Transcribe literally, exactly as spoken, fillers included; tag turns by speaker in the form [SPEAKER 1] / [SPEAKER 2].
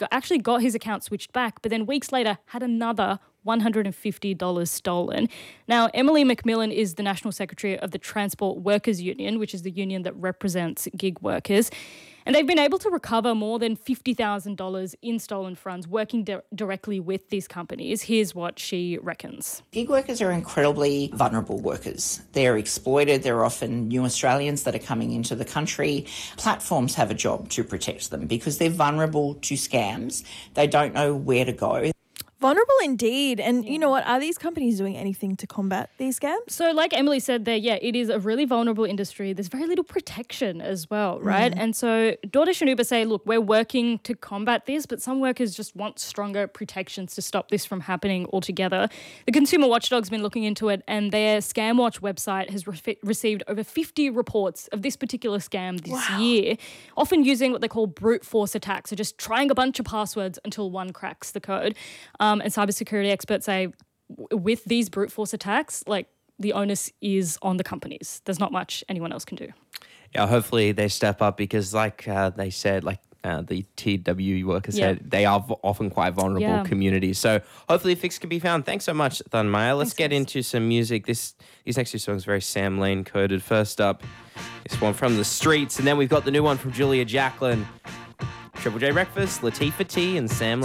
[SPEAKER 1] got, actually got his account switched back, but then weeks later had another one hundred fifty dollars stolen. Now, Emily McMillan is the National Secretary of the Transport Workers Union, which is the union that represents gig workers. And they've been able to recover more than fifty thousand dollars in stolen funds working di- directly with these companies. Here's what she reckons.
[SPEAKER 2] Gig workers are incredibly vulnerable workers. They're exploited. They're often new Australians that are coming into the country. Platforms have a job to protect them because they're vulnerable to scams. They don't know where to go.
[SPEAKER 3] Vulnerable indeed. And you know what? Are these companies doing anything to combat these scams?
[SPEAKER 1] So like Emily said there, yeah, it is a really vulnerable industry. There's very little protection as well, right? Mm. And so DoorDash and Uber say, look, we're working to combat this, but some workers just want stronger protections to stop this from happening altogether. The Consumer Watchdog's been looking into it, and their ScamWatch website has re- received over fifty reports of this particular scam this wow. year, often using what they call brute force attacks, so just trying a bunch of passwords until one cracks the code. Um, and cybersecurity experts say w- with these brute force attacks, like the onus is on the companies. There's not much anyone else can do.
[SPEAKER 4] Yeah, hopefully they step up because like uh, they said, like uh, the T W workers yeah. said, they are v- often quite vulnerable yeah. communities. So hopefully a fix can be found. Thanks so much, Thunmaya. Let's Thanks, get guys. into some music. This These next two songs are very Sam Lane coded. First up, this one from The Streets, and then we've got the new one from Julia Jacklin. Triple J Breakfast, Latifah T and Sam